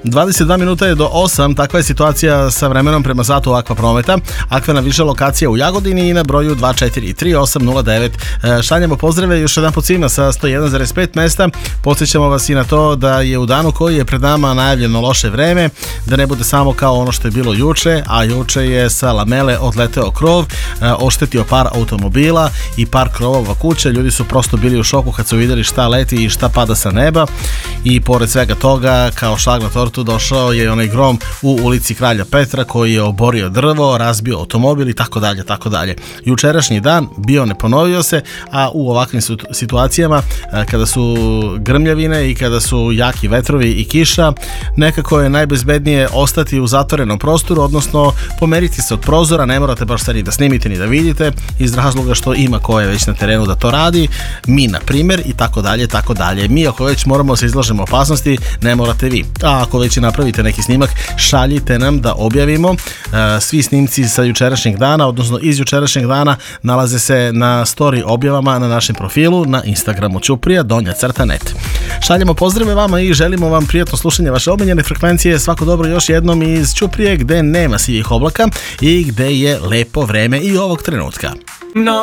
22 minuta je do 8, takva je situacija sa vremenom prema satu Akvaprometa. Akva na više lokacija u Jagodini i na broju 2433809. Šaljemo pozdrave još jedan put svima sa 101,5 mesta. Podsjećamo vas i na to da je u danu koji je pred nama najavljeno loše vreme, da ne bude samo kao ono što je bilo juče, a juče je sa lamele odleteo krov, oštetio par automobila i par krovova kuće. Ljudi su prosto bili u šoku kad su vidjeli šta leti i šta pada sa neba, i pored svega toga kao šlag na tortu došao je onaj grom u ulici Kralja Petra koji je oborio drvo, razbio automobil i tako dalje. Jučerašnji dan bio ne ponovio se, a u ovakvim situacijama kada su grmljavine i kada su jaki vetrovi i kiša, nekako je najbezbednije ostati u zatvorenom prostoru, odnosno pomeriti se od prozora. Ne morate baš sad ni da snimite ni da vidite, iz razloga što ima ko je već na terenu da to radi, mi na primjer, i tako dalje. Mi ako već moramo da se izlažemo opasnosti, ne morate vi. A ako već i napravite neki snimak, šaljite nam da objavimo. Svi snimci sa jučerašnjeg dana, odnosno iz jučerašnjeg dana, nalaze se na story objavama na našem profilu na Instagramu Ćuprija_net. Šaljemo pozdrave vama i želimo vam prijatno slušanje vaše omiljene frekvencije. Svako dobro još jednom iz Ćuprije, gde nema sivih oblaka i gde je lepo vreme i ovog trenutka. No